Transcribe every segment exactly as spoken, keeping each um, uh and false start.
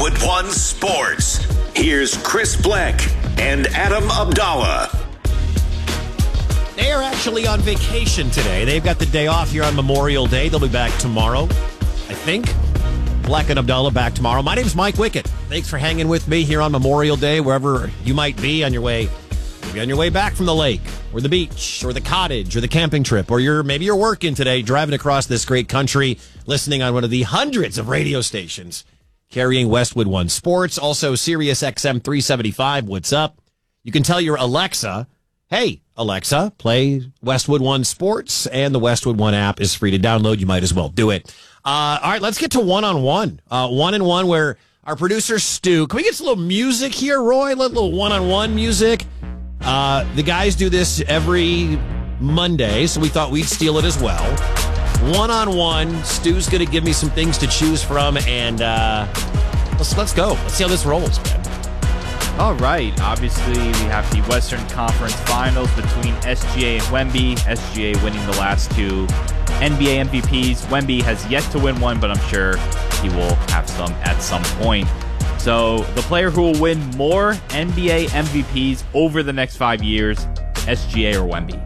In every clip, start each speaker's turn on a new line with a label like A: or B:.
A: Westwood One Sports. Here's Chris Black and Adam Abdallah.
B: They are actually on vacation today. They've got the day off here on Memorial Day. They'll be back tomorrow, I think. Black and Abdallah back tomorrow. My name's Mike Wickett. Thanks for hanging with me here on Memorial Day, wherever you might be on your way. Maybe on your way back from the lake or the beach or the cottage or the camping trip, or you're maybe you're working today, driving across this great country, listening on one of the hundreds of radio stations carrying Westwood One Sports. Also, Sirius X M three seventy-five. What's up? You can tell your Alexa, hey, Alexa, play Westwood One Sports, and the Westwood One app is free to download. You might as well do it. Uh, all right, let's get to one-on-one. Uh, one-on-one where our producer, Stu, can we get a little music here, Roy? A little one-on-one music. Uh, the guys do this every Monday, so we thought we'd steal it as well. One-on-one, Stu's going to give me some things to choose from, and uh, let's, let's go. Let's see how this rolls, man.
C: All right. Obviously, we have the Western Conference Finals between S G A and Wemby. S G A winning the last two N B A M V Ps. Wemby has yet to win one, but I'm sure he will have some at some point. So the player who will win more N B A M V Ps over the next five years, S G A or Wemby?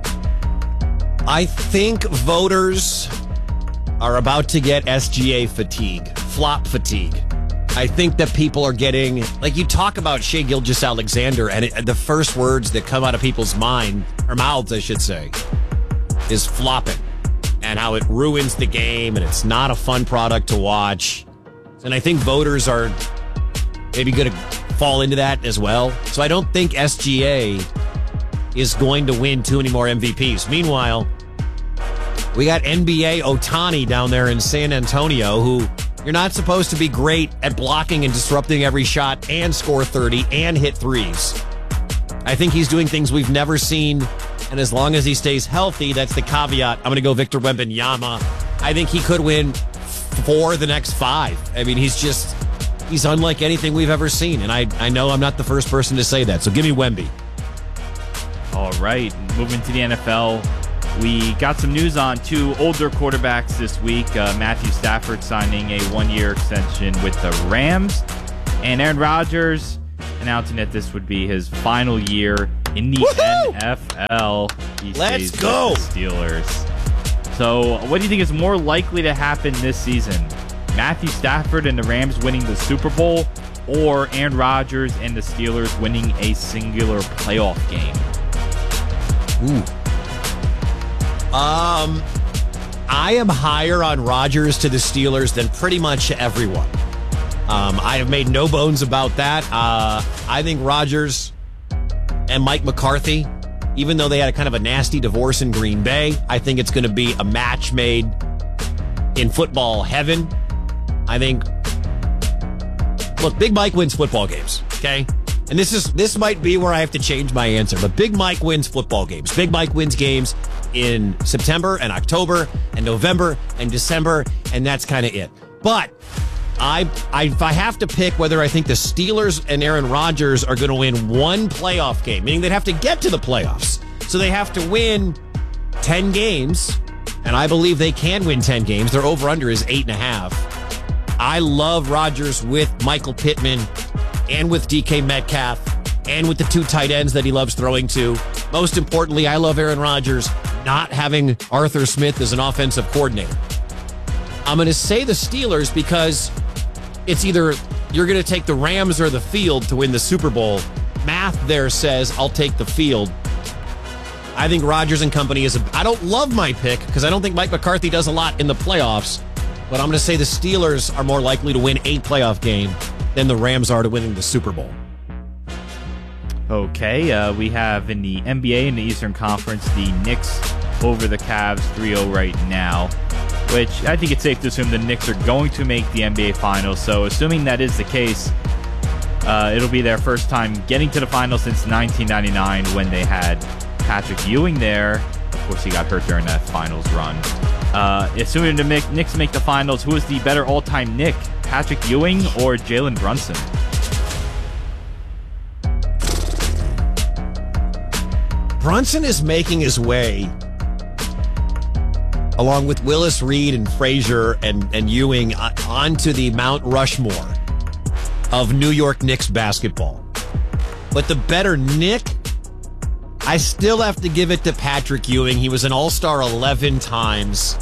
B: I think voters are about to get S G A fatigue, flop fatigue. I think that people are getting, like, you talk about Shai Gilgeous-Alexander, and it, the first words that come out of people's mind, or mouths, I should say, is flopping, and how it ruins the game, and it's not a fun product to watch. And I think voters are maybe going to fall into that as well. So I don't think S G A is going to win too many more M V Ps. Meanwhile, we got N B A Ohtani down there in San Antonio, who you're not supposed to be great at blocking and disrupting every shot and score thirty and hit threes. I think he's doing things we've never seen, and as long as he stays healthy, that's the caveat. I'm going to go Victor Wembanyama. I think he could win four the next five. I mean, he's just, he's unlike anything we've ever seen, and I, I know I'm not the first person to say that, so give me Wemby.
C: All right, moving to the N F L. We got some news on two older quarterbacks this week. Uh, Matthew Stafford signing a one-year extension with the Rams. And Aaron Rodgers announcing that this would be his final year in the Woo-hoo! N F L. He
B: Let's
C: stays
B: go!
C: with the Steelers. So what do you think is more likely to happen this season? Matthew Stafford and the Rams winning the Super Bowl, or Aaron Rodgers and the Steelers winning a singular playoff game?
B: Ooh. Um, I am higher on Rodgers to the Steelers than pretty much everyone. Um, I have made no bones about that. Uh, I think Rodgers and Mike McCarthy, even though they had a kind of a nasty divorce in Green Bay, I think it's going to be a match made in football heaven. I think, look, Big Mike wins football games, okay? And this is this might be where I have to change my answer, but Big Mike wins football games. Big Mike wins games in September and October and November and December, and that's kind of it. But I, I, if I have to pick whether I think the Steelers and Aaron Rodgers are going to win one playoff game, meaning they'd have to get to the playoffs, so they have to win ten games, and I believe they can win ten games. Their over-under is eight and a half. I love Rodgers with Michael Pittman and with D K Metcalf and with the two tight ends that he loves throwing to. Most importantly, I love Aaron Rodgers not having Arthur Smith as an offensive coordinator. I'm going to say the Steelers because it's either you're going to take the Rams or the field to win the Super Bowl. Math there says I'll take the field. I think Rodgers and company is a... I don't love my pick because I don't think Mike McCarthy does a lot in the playoffs, but I'm going to say the Steelers are more likely to win a playoff game than the Rams are to winning the Super Bowl.
C: Okay, uh, we have in the N B A in the Eastern Conference, the Knicks over the Cavs three oh right now, which I think it's safe to assume the Knicks are going to make the N B A Finals. So assuming that is the case, uh, it'll be their first time getting to the finals since nineteen ninety-nine when they had Patrick Ewing there. Of course, he got hurt during that finals run. Uh, assuming the Knicks make the finals, who is the better all-time Knick, Patrick Ewing or Jalen Brunson?
B: Brunson is making his way, along with Willis Reed and Frazier and, and Ewing, onto the Mount Rushmore of New York Knicks basketball. But the better Knick, I still have to give it to Patrick Ewing. He was an All-Star eleven times.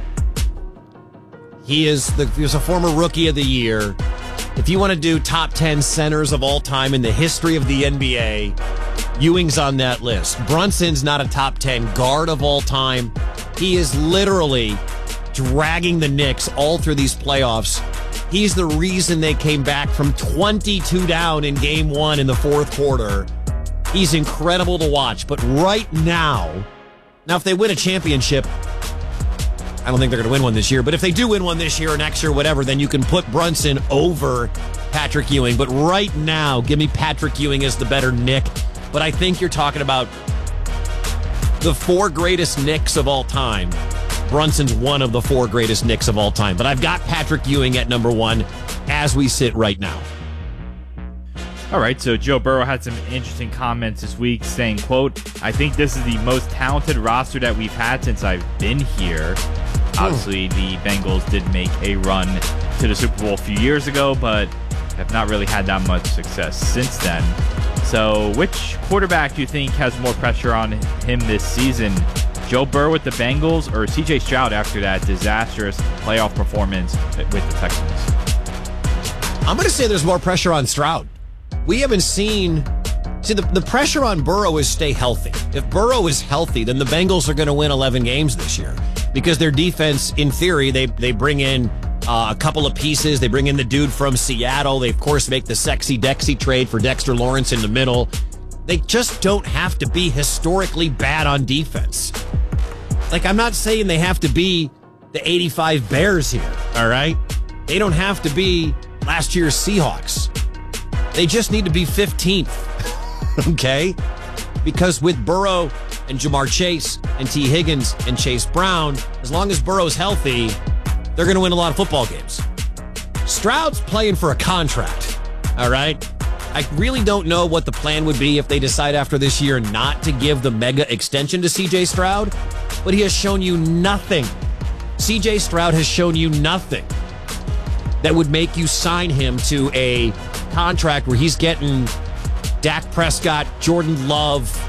B: He is the he was a former Rookie of the Year. If you want to do top ten centers of all time in the history of the N B A, Ewing's on that list. Brunson's not a top ten guard of all time. He is literally dragging the Knicks all through these playoffs. He's the reason they came back from twenty-two down in game one in the fourth quarter. He's incredible to watch. But right now, now if they win a championship, I don't think they're going to win one this year, but if they do win one this year or next year, whatever, then you can put Brunson over Patrick Ewing. But right now, give me Patrick Ewing as the better Knick. But I think you're talking about the four greatest Knicks of all time. Brunson's one of the four greatest Knicks of all time. But I've got Patrick Ewing at number one as we sit right now.
C: All right, so Joe Burrow had some interesting comments this week saying, quote, I think this is the most talented roster that we've had since I've been here. Obviously, the Bengals did make a run to the Super Bowl a few years ago, but have not really had that much success since then. So which quarterback do you think has more pressure on him this season? Joe Burrow with the Bengals or C J Stroud after that disastrous playoff performance with the Texans?
B: I'm going to say there's more pressure on Stroud. We haven't seen... See, the, the pressure on Burrow is stay healthy. If Burrow is healthy, then the Bengals are going to win eleven games this year because their defense, in theory, they they bring in uh, a couple of pieces. They bring in the dude from Seattle. They, of course, make the sexy Dexy trade for Dexter Lawrence in the middle. They just don't have to be historically bad on defense. Like, I'm not saying they have to be the eighty-five Bears here, all right? They don't have to be last year's Seahawks. They just need to be fifteenth. Okay? Because with Burrow and Jamar Chase and T. Higgins and Chase Brown, as long as Burrow's healthy, they're going to win a lot of football games. Stroud's playing for a contract, all right? I really don't know what the plan would be if they decide after this year not to give the mega extension to C J Stroud, but he has shown you nothing. C J Stroud has shown you nothing that would make you sign him to a contract where he's getting Dak Prescott, Jordan Love,